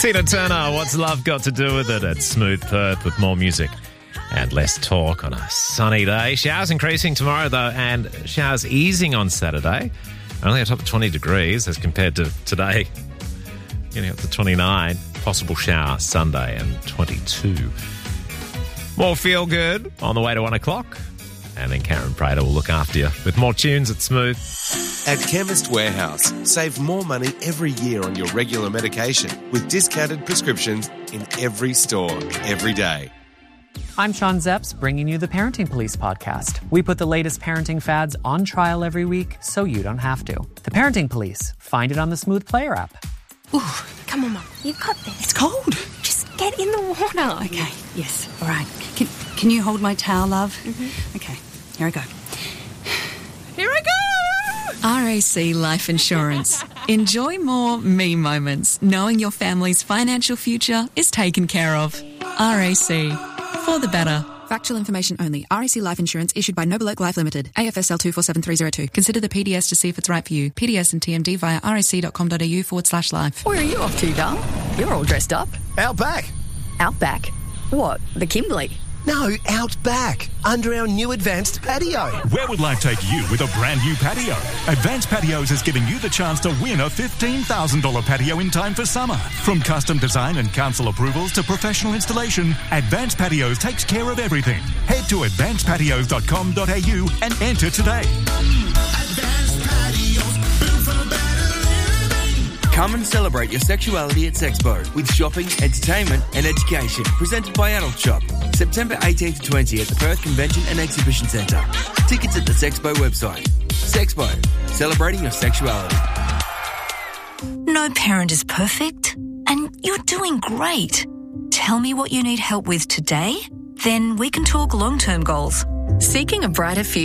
Tina Turner, what's love got to do with it? It's Smooth Perth with more music and less talk on a sunny day. Showers increasing tomorrow, though, and showers easing on Saturday. Only a top of 20 degrees as compared to today, getting up to 29. Possible shower Sunday and 22. More feel good on the way to 1 o'clock. And then Karen Prater will look after you with more tunes at Smooth. At Chemist Warehouse, save more money every year on your regular medication with discounted prescriptions in every store, every day. I'm Sean Zepps, bringing you the Parenting Police podcast. We put the latest parenting fads on trial every week so you don't have to. The Parenting Police. Find it on the Smooth Player app. Ooh, come on, Mum. You've got this. It's cold. Just get in the water. Okay, yes. All right. Can you hold my towel, love? Mm-hmm. Okay, here I go. Here I go! RAC Life Insurance. Enjoy more me moments, knowing your family's financial future is taken care of. RAC. For the better. Factual information only. RAC Life Insurance issued by Noble Oak Life Limited. AFSL 247302. Consider the PDS to see if it's right for you. PDS and TMD via rac.com.au/life. Where are you off to, darling? You're all dressed up. Out back. Out back? What, the Kimberley? No, out back, under our new Advanced Patio. Where would life take you with a brand new patio? Advanced Patios is giving you the chance to win a $15,000 patio in time for summer. From custom design and council approvals to professional installation, Advanced Patios takes care of everything. Head to advancedpatios.com.au and enter today. Advanced Patios, built for better living. Come and celebrate your sexuality at Sexpo with shopping, entertainment and education. Presented by Adult Shop. September 18th to 20 at the Perth Convention and Exhibition Centre. Tickets at the Sexpo website. Sexpo. Celebrating your sexuality. No parent is perfect, and you're doing great. Tell me what you need help with today, then we can talk long-term goals. Seeking a brighter future.